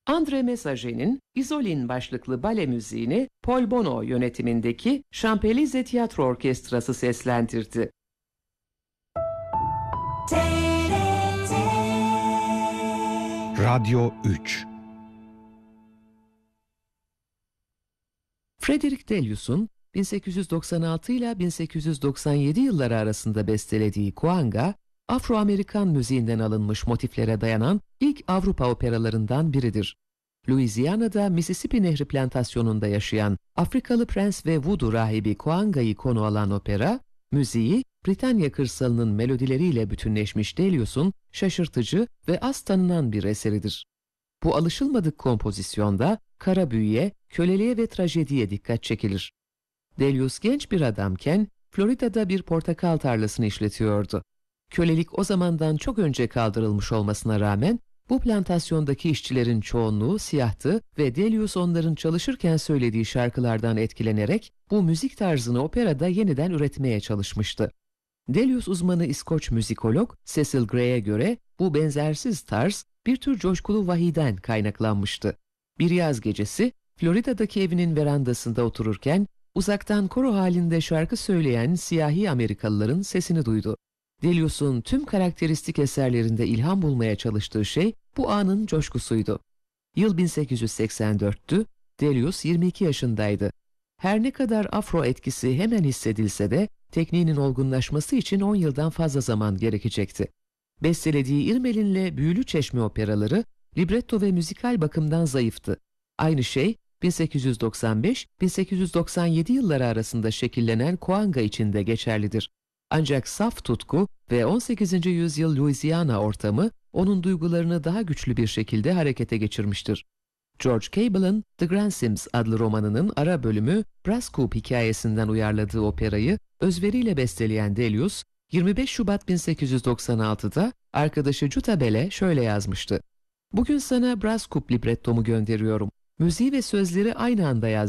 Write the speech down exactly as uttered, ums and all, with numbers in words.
André Messager'in İzolin başlıklı bale müziğini Paul Bono yönetimindeki Şampelize Tiyatro Orkestrası seslendirdi. Radyo üç. Frederick Delius'un bin sekiz yüz doksan altı ile bin sekiz yüz doksan yedi yılları arasında bestelediği Kuanga, Afro-Amerikan müziğinden alınmış motiflere dayanan ilk Avrupa operalarından biridir. Louisiana'da Mississippi Nehri plantasyonunda yaşayan Afrikalı prens ve Voodoo rahibi Kuanga'yı konu alan opera, müziği Britanya kırsalının melodileriyle bütünleşmiş Delius'un şaşırtıcı ve az tanınan bir eseridir. Bu alışılmadık kompozisyonda kara büyüye, köleliğe ve trajediye dikkat çekilir. Delius genç bir adamken Florida'da bir portakal tarlasını işletiyordu. Kölelik o zamandan çok önce kaldırılmış olmasına rağmen bu plantasyondaki işçilerin çoğunluğu siyahtı ve Delius onların çalışırken söylediği şarkılardan etkilenerek bu müzik tarzını operada yeniden üretmeye çalışmıştı. Delius uzmanı İskoç müzikolog Cecil Gray'e göre bu benzersiz tarz bir tür coşkulu vahiden kaynaklanmıştı. Bir yaz gecesi Florida'daki evinin verandasında otururken uzaktan koro halinde şarkı söyleyen siyahi Amerikalıların sesini duydu. Delius'un tüm karakteristik eserlerinde ilham bulmaya çalıştığı şey bu anın coşkusuydu. Yıl bin sekiz yüz seksen dörttü, Delius yirmi iki yaşındaydı. Her ne kadar afro etkisi hemen hissedilse de tekniğinin olgunlaşması için on yıldan fazla zaman gerekecekti. Bestelediği İrmelin'le Büyülü Çeşme operaları libretto ve müzikal bakımdan zayıftı. Aynı şey bin sekiz yüz doksan beş bin sekiz yüz doksan yedi yılları arasında şekillenen Kuanga için de geçerlidir. Ancak saf tutku ve on sekizinci yüzyıl Louisiana ortamı onun duygularını daha güçlü bir şekilde harekete geçirmiştir. George Cable'ın The Gransims adlı romanının ara bölümü Brass Coup hikayesinden uyarladığı operayı özveriyle besteleyen Delius, yirmi beş Şubat bin sekiz yüz doksan altıda arkadaşı Jutta Bell'e şöyle yazmıştı: "Bugün sana Brass Coup librettomu gönderiyorum. Müziği ve sözleri aynı anda yazdım.